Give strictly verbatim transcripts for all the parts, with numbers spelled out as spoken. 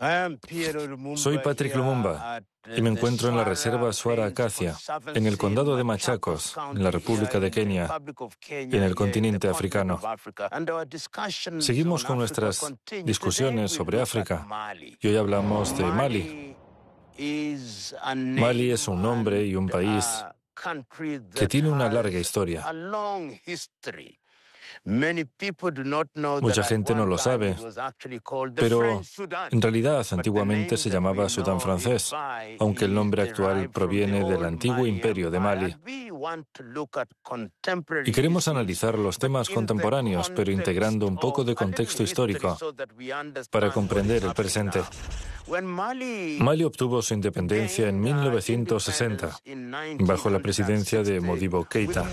Soy Patrick Lumumba y me encuentro en la reserva Swara Acacia, en el condado de Machakos, en la República de Kenia, en el continente africano. Seguimos con nuestras discusiones sobre África y hoy hablamos de Mali. Mali es un nombre y un país que tiene una larga historia. Mucha gente no lo sabe, pero en realidad antiguamente se llamaba Sudán francés, aunque el nombre actual proviene del antiguo imperio de Mali. Y queremos analizar los temas contemporáneos, pero integrando un poco de contexto histórico para comprender el presente. Mali obtuvo su independencia en mil novecientos sesenta, bajo la presidencia de Modibo Keïta.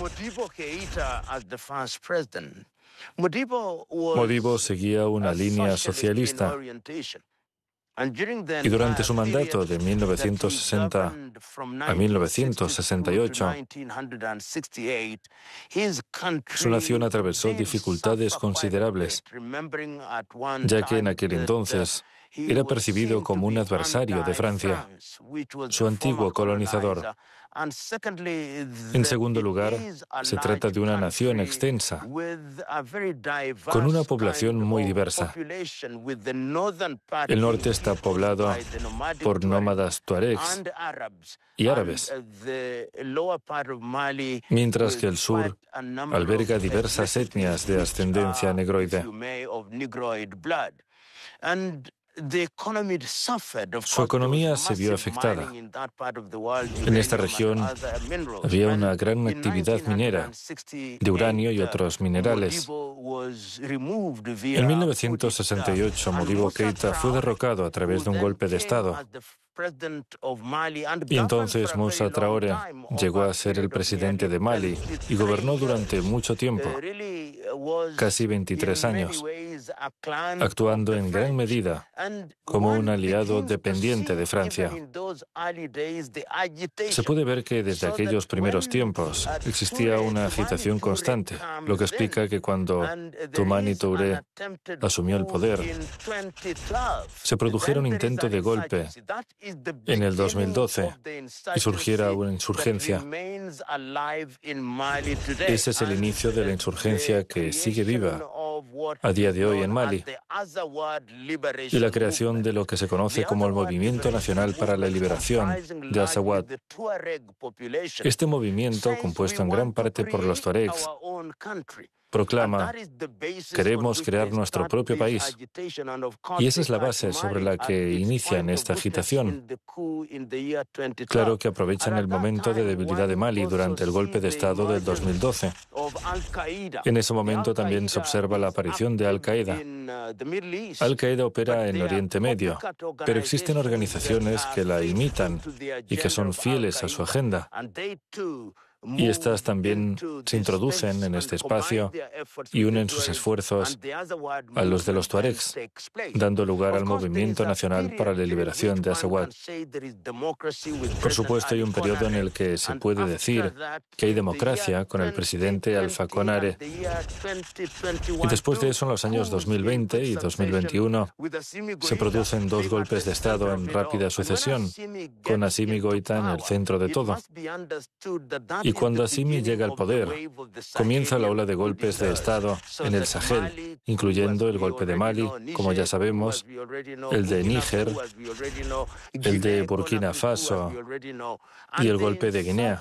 Modibo seguía una línea socialista y durante su mandato de mil novecientos sesenta a mil novecientos sesenta y ocho, su nación atravesó dificultades considerables, ya que en aquel entonces era percibido como un adversario de Francia, su antiguo colonizador. En segundo lugar, se trata de una nación extensa, con una población muy diversa. El norte está poblado por nómadas tuaregs y árabes, mientras que el sur alberga diversas etnias de ascendencia negroide. Su economía se vio afectada. En esta región había una gran actividad minera de uranio y otros minerales. En mil novecientos sesenta y ocho, Modibo Keïta fue derrocado a través de un golpe de Estado. Y entonces Moussa Traoré llegó a ser el presidente de Mali y gobernó durante mucho tiempo, casi veintitrés años, actuando en gran medida como un aliado dependiente de Francia. Se puede ver que desde aquellos primeros tiempos existía una agitación constante, lo que explica que cuando Toumani Touré asumió el poder, se produjera un intento de golpe en el dos mil doce y surgiera una insurgencia. Ese es el inicio de la insurgencia que sigue viva a día de hoy en Mali y la creación de lo que se conoce como el Movimiento Nacional para la Liberación de Azawad. Este movimiento, compuesto en gran parte por los tuaregs, proclama: queremos crear nuestro propio país. Y esa es la base sobre la que inician esta agitación. Claro que aprovechan el momento de debilidad de Mali durante el golpe de Estado del dos mil doce. En ese momento también se observa la aparición de Al-Qaeda. Al-Qaeda opera en Oriente Medio, pero existen organizaciones que la imitan y que son fieles a su agenda. Y estas también se introducen en este espacio y unen sus esfuerzos a los de los tuaregs, dando lugar al Movimiento Nacional para la Liberación de Azawad. Por supuesto, hay un periodo en el que se puede decir que hay democracia con el presidente Alpha Conare. Y después de eso, en los años dos mil veinte y dos mil veintiuno, se producen dos golpes de Estado en rápida sucesión, con Assimi Goïta en el centro de todo. Y cuando Assimi llega al poder, comienza la ola de golpes de Estado en el Sahel, incluyendo el golpe de Mali, como ya sabemos, el de Níger, el de Burkina Faso y el golpe de Guinea.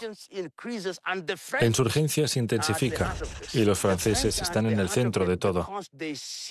La insurgencia se intensifica y los franceses están en el centro de todo.